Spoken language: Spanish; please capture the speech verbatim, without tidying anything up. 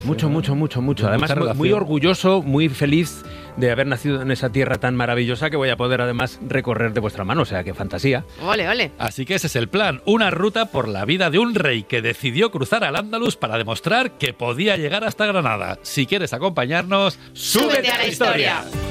Mucho, mucho, mucho, mucho. Además, muy, muy orgulloso, muy feliz de haber nacido en esa tierra tan maravillosa que voy a poder además recorrer de vuestra mano. O sea, qué fantasía. Ole, ole. Así que ese es el plan. Una ruta por la vida de un rey que decidió cruzar al Andalus para demostrar que podía llegar hasta Granada. Si quieres acompañarnos, ¡súbete a la historia!